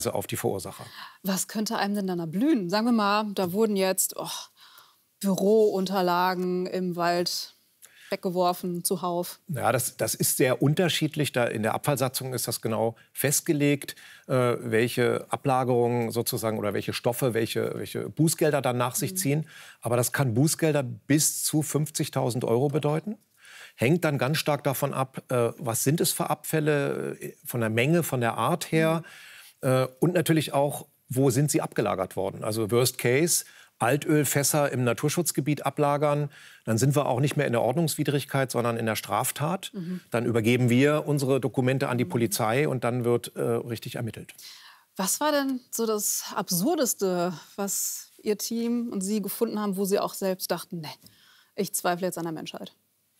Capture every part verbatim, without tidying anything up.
auf die Verursacher. Was könnte einem denn dann erblühen? Sagen wir mal, da wurden jetzt oh, Bürounterlagen im Wald weggeworfen, zuhauf. Ja, das, das ist sehr unterschiedlich. Da in der Abfallsatzung ist das genau festgelegt, äh, welche Ablagerungen sozusagen oder welche Stoffe, welche, welche Bußgelder dann nach sich ziehen. Aber das kann Bußgelder bis zu fünfzigtausend Euro bedeuten. Hängt dann ganz stark davon ab, äh, was sind es für Abfälle, äh, von der Menge, von der Art her. Äh, und natürlich auch, wo sind sie abgelagert worden. Also Worst Case, Altölfässer im Naturschutzgebiet ablagern, dann sind wir auch nicht mehr in der Ordnungswidrigkeit, sondern in der Straftat. Mhm. Dann übergeben wir unsere Dokumente an die Polizei und dann wird äh, richtig ermittelt. Was war denn so das Absurdeste, was Ihr Team und Sie gefunden haben, wo Sie auch selbst dachten, nee, ich zweifle jetzt an der Menschheit?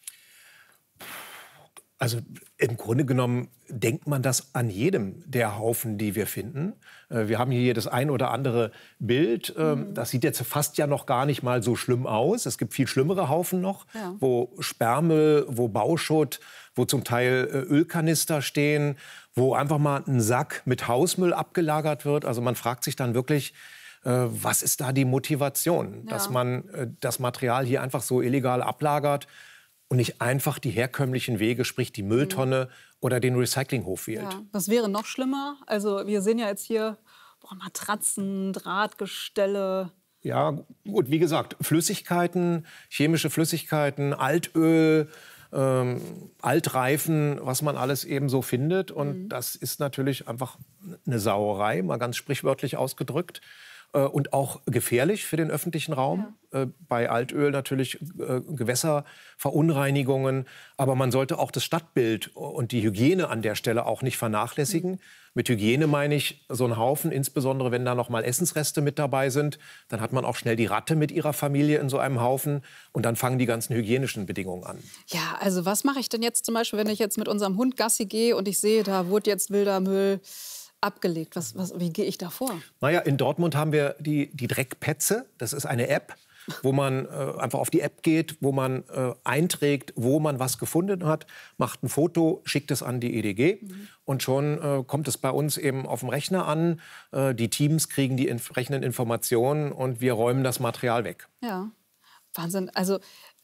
Also im Grunde genommen denkt man das an jedem der Haufen, die wir finden. Wir haben hier das ein oder andere Bild. Mhm. Das sieht jetzt fast ja noch gar nicht mal so schlimm aus. Es gibt viel schlimmere Haufen noch, ja. wo Sperrmüll, wo Bauschutt, wo zum Teil Ölkanister stehen, wo einfach mal ein Sack mit Hausmüll abgelagert wird. Also man fragt sich dann wirklich, was ist da die Motivation, ja. dass man das Material hier einfach so illegal ablagert und nicht einfach die herkömmlichen Wege, sprich die Mülltonne mhm. oder den Recyclinghof wählt. Ja, das wäre noch schlimmer. Also wir sehen ja jetzt hier boah, Matratzen, Drahtgestelle. Ja, gut, wie gesagt, Flüssigkeiten, chemische Flüssigkeiten, Altöl, ähm, Altreifen, was man alles eben so findet. Und mhm. das ist natürlich einfach eine Sauerei, mal ganz sprichwörtlich ausgedrückt. Und auch gefährlich für den öffentlichen Raum. Ja. Äh, bei Altöl natürlich äh, Gewässerverunreinigungen. Aber man sollte auch das Stadtbild und die Hygiene an der Stelle auch nicht vernachlässigen. Mhm. Mit Hygiene meine ich so einen Haufen, insbesondere wenn da noch mal Essensreste mit dabei sind. Dann hat man auch schnell die Ratte mit ihrer Familie in so einem Haufen. Und dann fangen die ganzen hygienischen Bedingungen an. Ja, also was mache ich denn jetzt zum Beispiel, wenn ich jetzt mit unserem Hund Gassi gehe und ich sehe, da wurde jetzt wilder Müll abgelegt. Was, was, wie gehe ich da vor? Naja, in Dortmund haben wir die, die Dreckpätze. Das ist eine App, wo man äh, einfach auf die App geht, wo man äh, einträgt, wo man was gefunden hat, macht ein Foto, schickt es an die E D G mhm. und schon äh, kommt es bei uns eben auf dem Rechner an. Äh, die Teams kriegen die entsprechenden Informationen und wir räumen das Material weg. Ja, Wahnsinn. Also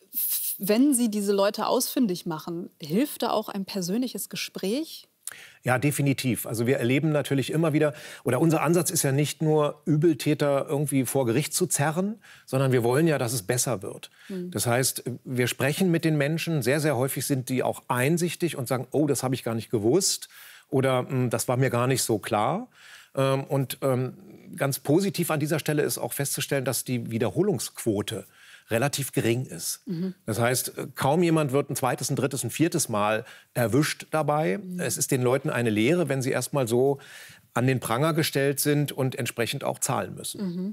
wenn Sie diese Leute ausfindig machen, hilft da auch ein persönliches Gespräch? Ja, definitiv. Also wir erleben natürlich immer wieder, oder unser Ansatz ist ja nicht nur, Übeltäter irgendwie vor Gericht zu zerren, sondern wir wollen ja, dass es besser wird. Mhm. Das heißt, wir sprechen mit den Menschen, sehr, sehr häufig sind die auch einsichtig und sagen, oh, das habe ich gar nicht gewusst oder das war mir gar nicht so klar. Und ganz positiv an dieser Stelle ist auch festzustellen, dass die Wiederholungsquote relativ gering ist. Mhm. Das heißt, kaum jemand wird ein zweites, ein drittes, ein viertes Mal erwischt dabei. Mhm. Es ist den Leuten eine Lehre, wenn sie erst mal so an den Pranger gestellt sind und entsprechend auch zahlen müssen.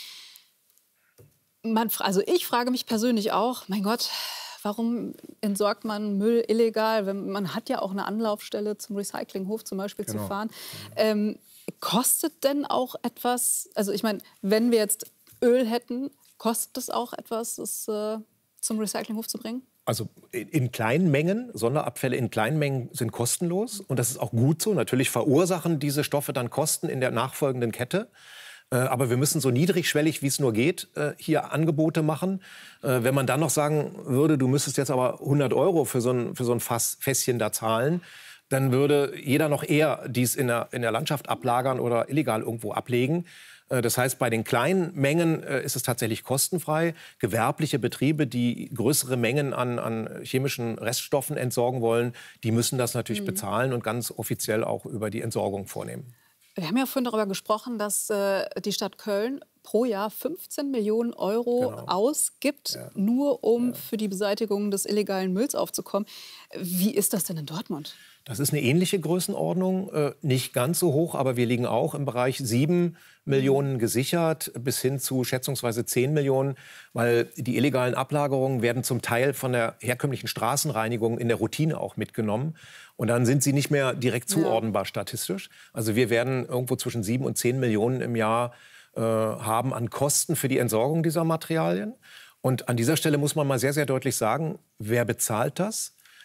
Mhm. Man, also ich frage mich persönlich auch, mein Gott, warum entsorgt man Müll illegal? Wenn, man hat ja auch eine Anlaufstelle zum Recyclinghof zum Beispiel genau. zu fahren. Ähm, kostet denn auch etwas, also ich meine, wenn wir jetzt Öl hätten, kostet es auch etwas, das äh, zum Recyclinghof zu bringen? Also in, in kleinen Mengen, Sonderabfälle in kleinen Mengen sind kostenlos. Und das ist auch gut so. Natürlich verursachen diese Stoffe dann Kosten in der nachfolgenden Kette. Äh, aber wir müssen so niedrigschwellig, wie es nur geht, äh, hier Angebote machen. Äh, wenn man dann noch sagen würde, du müsstest jetzt aber hundert Euro für so ein, für so ein Fass, Fässchen da zahlen, dann würde jeder noch eher dies in der, in der Landschaft ablagern oder illegal irgendwo ablegen. Das heißt, bei den kleinen Mengen äh, ist es tatsächlich kostenfrei. Gewerbliche Betriebe, die größere Mengen an, an chemischen Reststoffen entsorgen wollen, die müssen das natürlich mhm. bezahlen und ganz offiziell auch über die Entsorgung vornehmen. Wir haben ja vorhin darüber gesprochen, dass äh, die Stadt Köln pro Jahr fünfzehn Millionen Euro genau. ausgibt, ja. nur um ja. für die Beseitigung des illegalen Mülls aufzukommen. Wie ist das denn in Dortmund? Das ist eine ähnliche Größenordnung, äh, nicht ganz so hoch, aber wir liegen auch im Bereich sieben Millionen gesichert bis hin zu schätzungsweise zehn Millionen, weil die illegalen Ablagerungen werden zum Teil von der herkömmlichen Straßenreinigung in der Routine auch mitgenommen. Und dann sind sie nicht mehr direkt zuordnenbar ja. statistisch. Also wir werden irgendwo zwischen sieben und zehn Millionen im Jahr äh, haben an Kosten für die Entsorgung dieser Materialien. Und an dieser Stelle muss man mal sehr, sehr deutlich sagen, wer bezahlt das?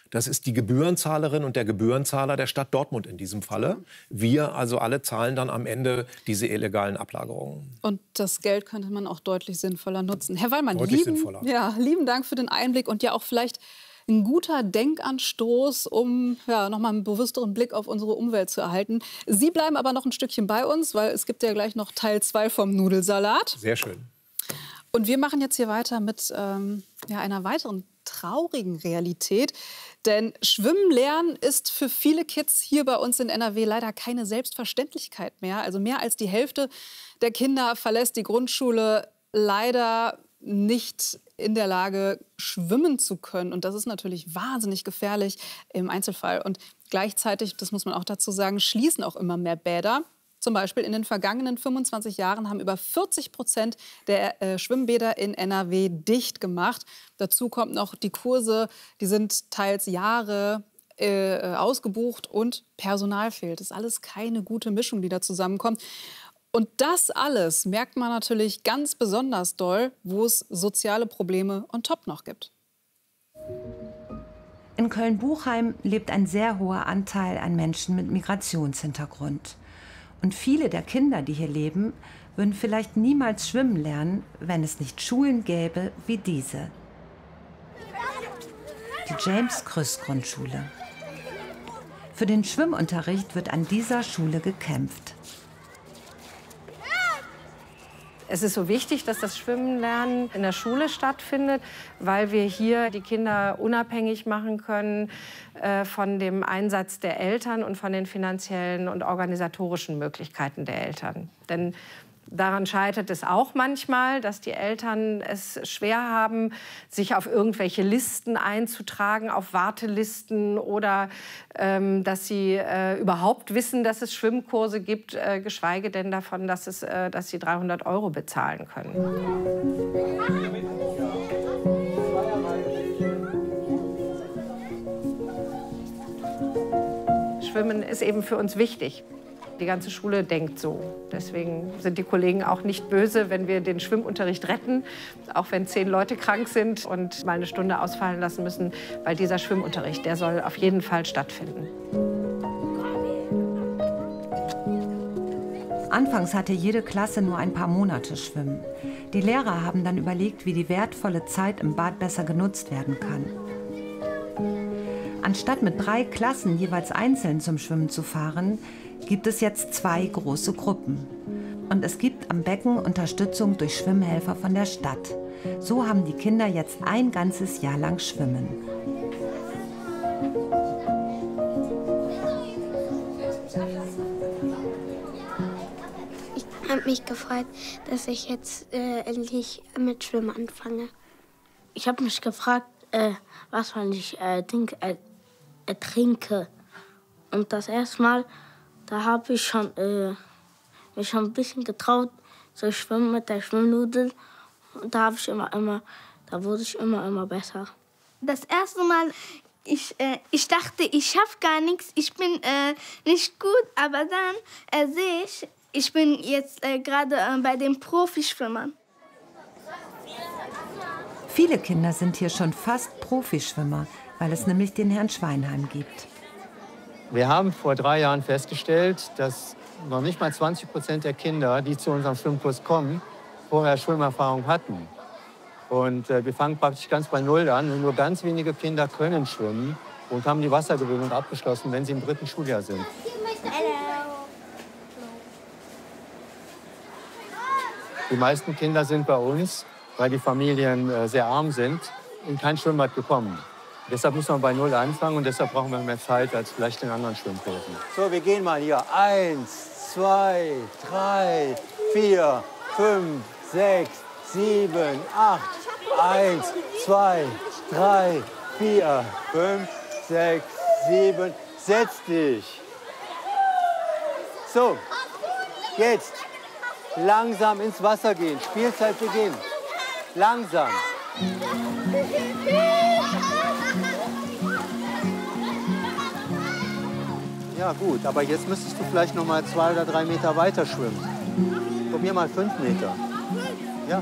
Das ist die Gebührenzahlerin und der Gebührenzahler der Stadt Dortmund in diesem Falle. Wir also alle zahlen dann am Ende diese illegalen Ablagerungen. Und das Geld könnte man auch deutlich sinnvoller nutzen. Herr Wallmann, deutlich lieben, sinnvoller. Ja, lieben Dank für den Einblick und ja auch vielleicht ein guter Denkanstoß, um ja, noch mal einen bewussteren Blick auf unsere Umwelt zu erhalten. Sie bleiben aber noch ein Stückchen bei uns, weil es gibt ja gleich noch Teil zwei vom Nudelsalat. Sehr schön. Und wir machen jetzt hier weiter mit ähm, ja, einer weiteren traurigen Realität. Denn Schwimmen lernen ist für viele Kids hier bei uns in N R W leider keine Selbstverständlichkeit mehr. Also mehr als die Hälfte der Kinder verlässt die Grundschule leider nicht in der Lage, schwimmen zu können. Und das ist natürlich wahnsinnig gefährlich im Einzelfall. Und gleichzeitig, das muss man auch dazu sagen, schließen auch immer mehr Bäder. Zum Beispiel in den vergangenen fünfundzwanzig Jahren haben über vierzig Prozent der äh, Schwimmbäder in N R W dicht gemacht. Dazu kommt noch die Kurse, die sind teils Jahre äh, ausgebucht und Personal fehlt. Das ist alles keine gute Mischung, die da zusammenkommt. Und das alles merkt man natürlich ganz besonders doll, wo es soziale Probleme on top noch gibt. In Köln-Buchheim lebt ein sehr hoher Anteil an Menschen mit Migrationshintergrund. Und viele der Kinder, die hier leben, würden vielleicht niemals schwimmen lernen, wenn es nicht Schulen gäbe wie diese. Die James-Krüss-Grundschule. Für den Schwimmunterricht wird an dieser Schule gekämpft. Es ist so wichtig, dass das Schwimmenlernen in der Schule stattfindet, weil wir hier die Kinder unabhängig machen können äh, von dem Einsatz der Eltern und von den finanziellen und organisatorischen Möglichkeiten der Eltern. Denn daran scheitert es auch manchmal, dass die Eltern es schwer haben, sich auf irgendwelche Listen einzutragen, auf Wartelisten oder ähm, dass sie äh, überhaupt wissen, dass es Schwimmkurse gibt, äh, geschweige denn davon, dass, es, äh, dass sie dreihundert Euro bezahlen können. Schwimmen ist eben für uns wichtig. Die ganze Schule denkt so. Deswegen sind die Kollegen auch nicht böse, wenn wir den Schwimmunterricht retten, auch wenn zehn Leute krank sind und mal eine Stunde ausfallen lassen müssen, weil dieser Schwimmunterricht, der soll auf jeden Fall stattfinden. Anfangs hatte jede Klasse nur ein paar Monate Schwimmen. Die Lehrer haben dann überlegt, wie die wertvolle Zeit im Bad besser genutzt werden kann. Anstatt mit drei Klassen jeweils einzeln zum Schwimmen zu fahren, gibt es jetzt zwei große Gruppen. Und es gibt am Becken Unterstützung durch Schwimmhelfer von der Stadt. So haben die Kinder jetzt ein ganzes Jahr lang Schwimmen. Ich habe mich gefreut, dass ich jetzt äh, endlich mit Schwimmen anfange. Ich habe mich gefragt, äh, was wenn ich äh, denk, äh, ertrinke. Und das erste Mal, da habe ich schon, äh, mich schon ein bisschen getraut, zu schwimmen mit der Schwimmnudel. Und da, ich immer, immer, da wurde ich immer, immer besser. Das erste Mal, ich, äh, ich dachte, ich schaffe gar nichts, ich bin äh, nicht gut. Aber dann äh, sehe ich, ich bin jetzt äh, gerade äh, bei den Profischwimmern. Viele Kinder sind hier schon fast Profischwimmer, weil es nämlich den Herrn Schweinheim gibt. Wir haben vor drei Jahren festgestellt, dass noch nicht mal zwanzig Prozent der Kinder, die zu unserem Schwimmkurs kommen, vorher Schwimmerfahrung hatten. Und äh, wir fangen praktisch ganz bei Null an. Und nur ganz wenige Kinder können schwimmen und haben die Wassergewöhnung abgeschlossen, wenn sie im dritten Schuljahr sind. Die meisten Kinder sind bei uns, weil die Familien äh, sehr arm sind, in kein Schwimmbad gekommen. Deshalb muss man bei Null anfangen und deshalb brauchen wir mehr Zeit als vielleicht in anderen Schwimmkursen. So, wir gehen mal hier. Eins, zwei, drei, vier, fünf, sechs, sieben, acht. Eins, zwei, drei, vier, fünf, sechs, sieben. Setz dich. So, jetzt langsam ins Wasser gehen. Spielzeit beginnt. Langsam. Ja gut, aber jetzt müsstest du vielleicht noch mal zwei oder drei Meter weiter schwimmen. Probier mal fünf Meter. Ja.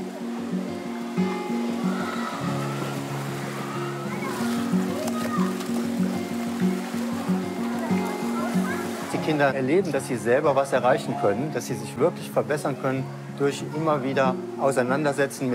Kinder erleben, dass sie selber was erreichen können, dass sie sich wirklich verbessern können durch immer wieder Auseinandersetzen